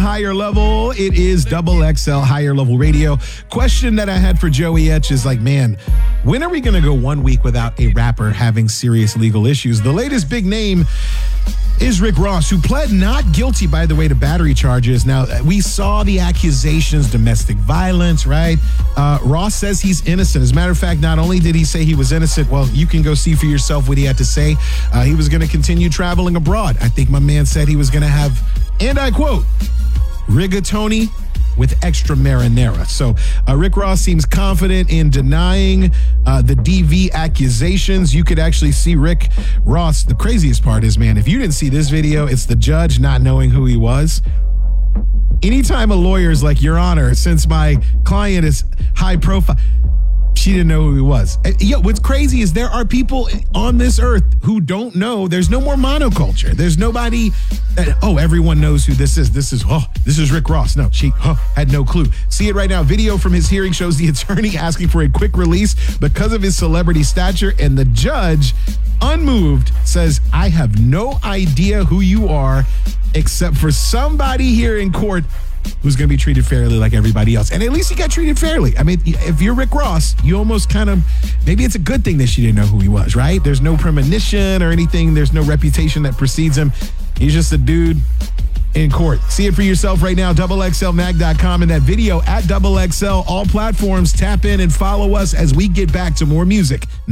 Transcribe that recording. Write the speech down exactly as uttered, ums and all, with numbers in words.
higher level. It is Double X L Higher Level Radio. Question that I had for Joey Etch is like, man, when are we going to go one week without a rapper having serious legal issues? The latest big name is Rick Ross, who pled not guilty, by the way, to battery charges. Now, we saw the accusations, domestic violence, right? Uh, Ross says he's innocent. As a matter of fact, not only did he say he was innocent, well, you can go see for yourself what he had to say. Uh, he was going to continue traveling abroad. I think my man said he was going to have, and I quote, rigatoni with extra marinara. So uh, Rick Ross seems confident in denying uh, the D V accusations. You could actually see Rick Ross. The craziest part is, man, if you didn't see this video, it's the judge not knowing who he was. Anytime a lawyer's like, Your Honor, since my client is high profile, she didn't know who he was. Yo, what's crazy is there are people on this earth who don't know. There's no more monoculture. There's nobody that, oh, everyone knows who this is. This is, oh, this is Rick Ross. No, she oh, had no clue. See it right now. Video from his hearing shows the attorney asking for a quick release because of his celebrity stature. And the judge, unmoved, says, I have no idea who you are except for somebody here in court who's going to be treated fairly like everybody else. And at least he got treated fairly. I mean, if you're Rick Ross, you almost kind of, maybe it's a good thing that she didn't know who he was, right? There's no premonition or anything. There's no reputation that precedes him. He's just a dude in court. See it for yourself right now, double X L mag dot com, and that video at Double X L, all platforms. Tap in and follow us as we get back to more music.